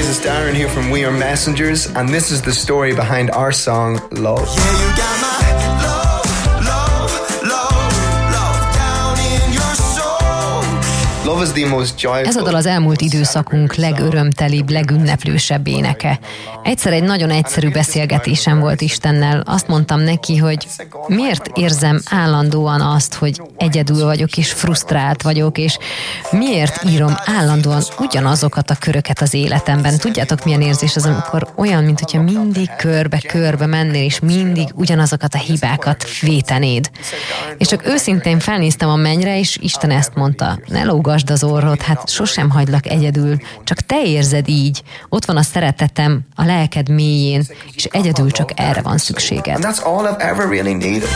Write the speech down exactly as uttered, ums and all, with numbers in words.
guys, it's Darren here from We Are Messengers, and this is the story behind our song, Love. Yeah, you got my love, love, love, love down in your soul. Love is the most joyful. Ez a dal az elmúlt időszakunk legörömtelibb, legünneplősebb éneke. Egyszer egy nagyon egyszerű beszélgetésem volt Istennel. Azt mondtam neki, hogy miért érzem állandóan azt, hogy egyedül vagyok és frusztrált vagyok, és miért írom állandóan ugyanazokat a köröket az életemben. Tudjátok, milyen érzés az, amikor olyan, mint hogyha mindig körbe-körbe mennél, és mindig ugyanazokat a hibákat vétenéd. És csak őszintén felnéztem a mennyre, és Isten ezt mondta: ne lógasd az orrod, hát sosem hagylak egyedül, csak te érzed így. Ott van a szeretetem a lelked mélyén, és egyedül csak erre van szükséged. And that's all I've ever really needed.